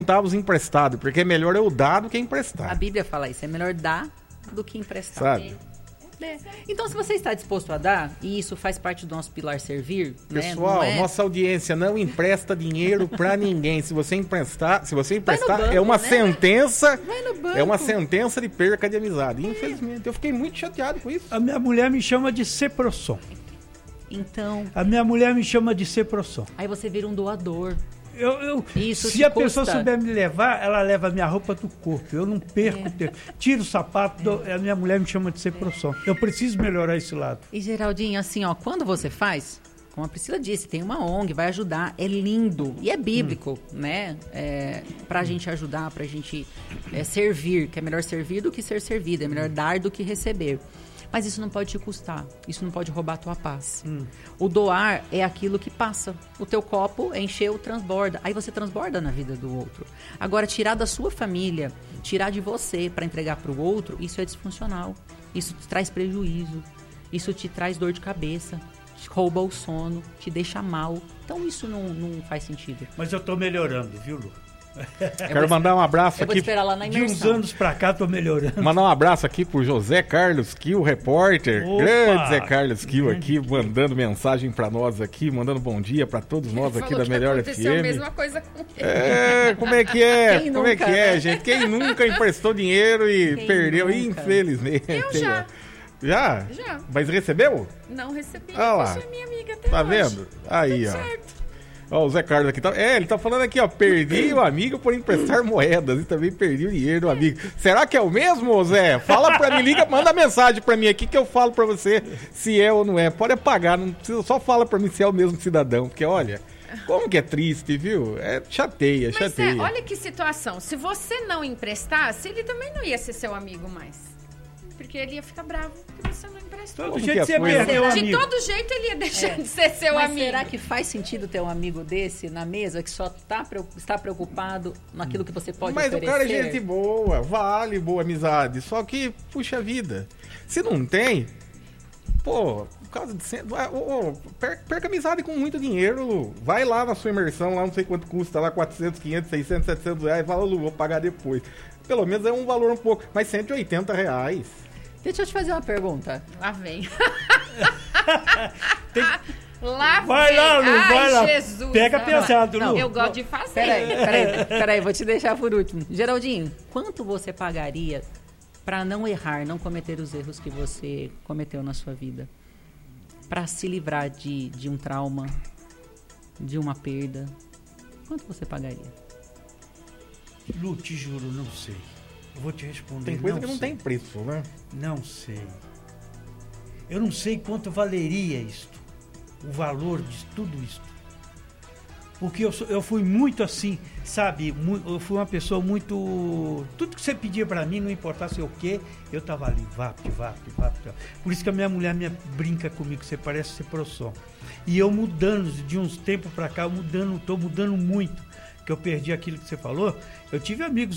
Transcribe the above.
centavos emprestado, porque é melhor eu dar do que emprestar. A Bíblia fala isso, é melhor dar do que emprestar. Sabe? Então, se você está disposto a dar, e isso faz parte do nosso pilar servir, pessoal, né? nossa audiência não empresta dinheiro pra ninguém. Se você emprestar, banco, é uma né? sentença, Vai no banco. é uma sentença de perca de amizade. Infelizmente, eu fiquei muito chateado com isso. A minha mulher me chama de Ceprosson. Então, A minha mulher me chama de Ceprosson. aí você vira um doador. Isso Se te a pessoa custa. souber me levar, ela leva a minha roupa do corpo. Eu não perco tempo. Tiro o sapato, a minha mulher me chama de Ceprosson. Eu preciso melhorar esse lado. E, Geraldinho, assim, ó, quando você faz, como a Priscila disse, tem uma ONG, vai ajudar, é lindo. E é bíblico, né? Pra gente ajudar, pra gente servir, que é melhor servir do que ser servido, é melhor dar do que receber. Mas isso não pode te custar, isso não pode roubar a tua paz. O doar é aquilo que passa. O teu copo encheu, transborda. Aí você transborda na vida do outro. Agora, tirar da sua família, tirar de você para entregar para o outro, isso é disfuncional. Isso te traz prejuízo. Isso te traz dor de cabeça. Te rouba o sono, te deixa mal. Então isso não faz sentido. Mas eu tô melhorando, viu, Lu? Quero mandar um abraço Eu vou aqui. esperar lá na De uns imersão. anos pra cá, tô melhorando. Mandar um abraço aqui pro José Carlos Kiel, repórter. Opa! Grande Zé Carlos Kiel aqui, mandando mensagem pra nós aqui, mandando bom dia pra todos nós aqui da Melhor aconteceu a FM. mesma coisa com ele. Como é que é? Quem Como é nunca, que é, né? gente? Quem nunca emprestou dinheiro e Quem perdeu, nunca? infelizmente. Eu já. Já? Já. Mas recebeu? Não recebi. Ah lá. Você é minha amiga até Tá hoje. vendo? Aí, Tudo ó. certo. Ó, o Zé Carlos aqui tá. Ele tá falando aqui, ó. Perdi o amigo por emprestar moedas e também perdi o dinheiro do amigo. Será que é o mesmo, Zé? Fala pra mim, liga, manda mensagem pra mim aqui que eu falo pra você se é ou não é. Pode apagar, não precisa, só fala pra mim se é o mesmo cidadão, porque olha, como que é triste, viu? Chateia, Mas chateia. olha que situação. Se você não emprestasse, ele também não ia ser seu amigo mais. Porque ele ia ficar bravo porque você não emprestou. Todo Como jeito que você é a coisa? perdeu o De amigo. todo jeito ele ia deixar de ser seu Mas amigo. será que faz sentido ter um amigo desse na mesa que só está preocupado naquilo que você pode Mas oferecer? o cara é gente boa, vale boa amizade. Só que, puxa vida, se não tem, pô, por causa de perca amizade com muito dinheiro, Lu. Vai lá na sua imersão, lá não sei quanto custa, lá 400, 500, 600, 700 reais, fala, Lu, vou pagar depois. Pelo menos é um valor um pouco, mas 180 reais. Deixa eu te fazer uma pergunta. Lá vem. Tem- Lá Vai vem. lá, Lu, Ai, vai lá. Jesus. Pega Não, pesado, não. Lu. Eu gosto de fazer. Peraí, vou te deixar por último. Geraldinho, quanto você pagaria para não errar, não cometer os erros que você cometeu na sua vida? Para se livrar de um trauma, de uma perda? Quanto você pagaria? Lu, te juro, não sei. Eu vou te responder. Tem coisa que não sei. tem preço, né? Não sei. Eu não sei quanto valeria isto. O valor de tudo isto. Porque eu fui muito assim, sabe? Eu fui uma pessoa muito... Tudo que você pedia pra mim, não importasse o quê, eu tava ali, vap. Por isso que a minha mulher brinca comigo, você parece ser Ceprosson. E eu mudando, de uns tempos pra cá, tô mudando muito. Que eu perdi aquilo que você falou. Eu tive amigos